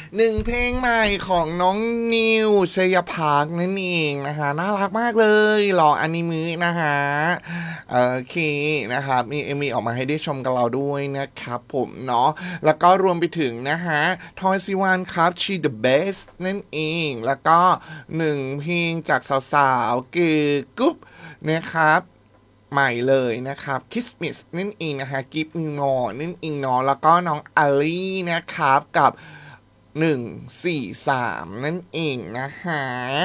1เพลงใหม่ของน้องนิวชัยภาคนั่นเองนะคะน่ารักมากเลยหล่ออนิเมะนะคะโอเคนะครับมีเอ็มวีออกมาให้ได้ชมกันเราด้วยนะครับผมเนาะแล้วก็รวมไปถึงนะคะทอยซีวันครับ She the Best นั่นเองแล้วก็1เพลงจากสาวๆเก๋กุ๊บนะครับใหม่เลยนะครับ Kiss Miss นั่นเองนะคะ Give Me More นั่นเองเนาะแล้วก็น้องอลี่นะครับกับ143นั่นเองนะคะ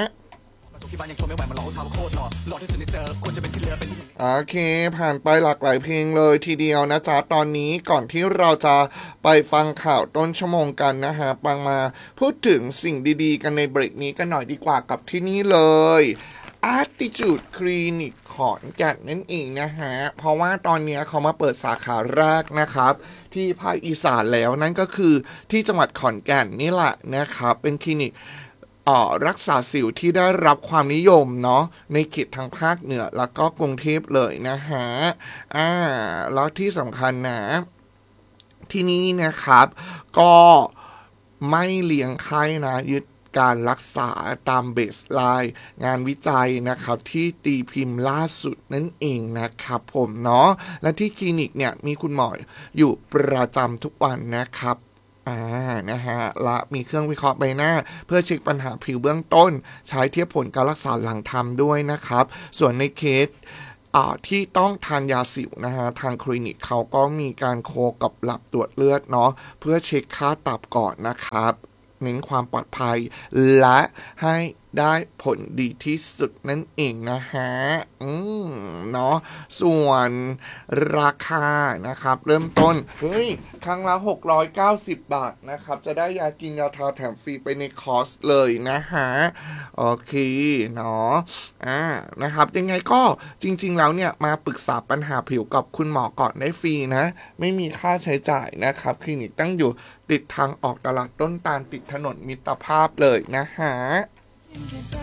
โอเคผ่านไปหลากหลายเพลงเลยทีเดียวนะจ๊ะตอนนี้ก่อนที่เราจะไปฟังข่าวต้นชั่วโมงกันนะฮะปังมาพูดถึงสิ่งดีๆกันในเบรกนี้กันหน่อยดีกว่ากับที่นี่เลย Attitude Clinic ขอนแก่นนั่นเองนะฮะเพราะว่าตอนนี้เขามาเปิดสาขาแรกนะครับที่ภาคอีสานแล้วนั่นก็คือที่จังหวัดขอนแก่นนี่แหละนะครับเป็นคลินิกรักษาสิวที่ได้รับความนิยมเนาะในเขตทางภาคเหนือแล้วก็กรุงเทพเลยนะฮะแล้วที่สำคัญนะที่นี่นะครับก็ไม่เลี้ยงไข้นะยึดการรักษาตามเบสไลน์งานวิจัยนะครับที่ตีพิมพ์ล่าสุดนั่นเองนะครับผมเนาะและที่คลินิกเนี่ยมีคุณหมออยู่ประจำทุกวันนะครับนะฮะและมีเครื่องวิเคราะห์ใบหน้าเพื่อเช็คปัญหาผิวเบื้องต้นใช้เทียบผลการรักษาหลังทำด้วยนะครับส่วนในเคสที่ต้องทานยาสิวนะฮะทางคลินิกเขาก็มีการโคกับหลับตรวจเลือดเนาะเพื่อเช็คค่าตับก่อนนะครับเน้นความปลอดภัยและให้ได้ผลดีที่สุดนั่นเองนะฮะเนาะส่วนราคานะครับเริ่มต้นครั้งละ690 บาทนะครับจะได้ยากินยาทาแถมฟรีไปในคอร์สเลยนะฮะโอเคเนาะนะครับยังไงก็จริงๆแล้วเนี่ยมาปรึกษาปัญหาผิวกับคุณหมอก่อนได้ฟรีนะไม่มีค่าใช้จ่ายนะครับคลินิกตั้งอยู่ติดทางออกตลาดต้นตาลติดถนนมิตรภาพเลยนะฮะ